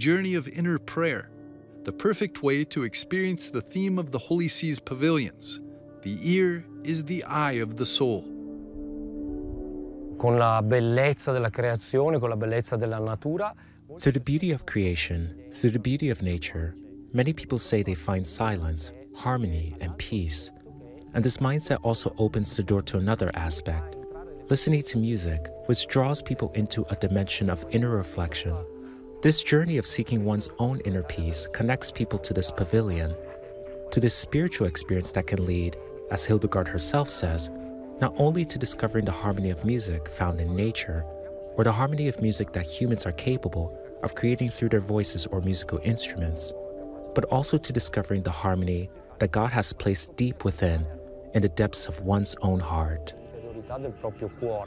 journey of inner prayer, the perfect way to experience the theme of the Holy See's pavilions. The ear is the eye of the soul. Con la bellezza della creazione, con la bellezza della natura. Through the beauty of creation, through the beauty of nature, many people say they find silence, harmony, and peace. And this mindset also opens the door to another aspect, listening to music, which draws people into a dimension of inner reflection. This journey of seeking one's own inner peace connects people to this pavilion, to this spiritual experience that can lead, as Hildegard herself says, not only to discovering the harmony of music found in nature, or the harmony of music that humans are capable of creating through their voices or musical instruments, but also to discovering the harmony that God has placed deep within, in the depths of one's own heart.